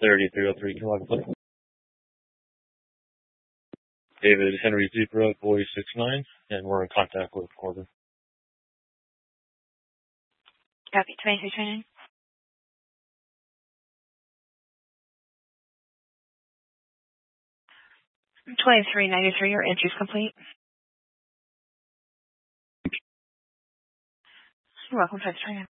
3303, can log play. David Henry Zebra, Boy 69, and we're in contact with Corbin. Copy, 2329. 2393, your entry's complete. You're welcome, 2329.